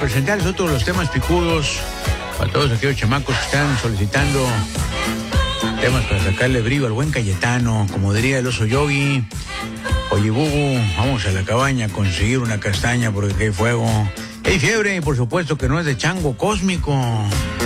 presentarles otros de los temas picudos para todos aquellos chamacos que están solicitando temas para sacarle brillo al buen Cayetano, como diría el oso Yogi. Oye, Bubu, vamos a la cabaña a conseguir una castaña porque aquí hay fuego. Hay fiebre y por supuesto que no es de chango cósmico.